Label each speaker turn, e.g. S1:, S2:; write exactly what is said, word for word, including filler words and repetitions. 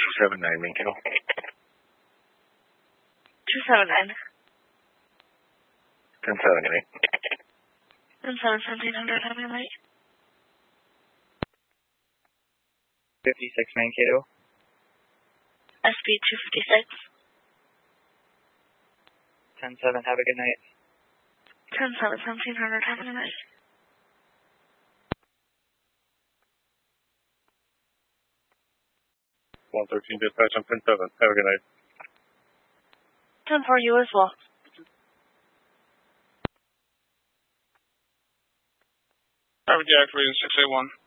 S1: two seven nine, main kennel.
S2: two seven nine.
S1: ten seven, good night.
S2: ten seven, seventeen hundred, have a good night.
S3: fifty-six, main kiddo.
S2: S B two fifty-six.
S3: ten seven, have a good night.
S2: ten seven, seventeen hundred, have a good night.
S1: one thirteen, dispatch on ten seven, have a good night.
S2: ten four, you as well.
S4: Traffic Jack, six eight one.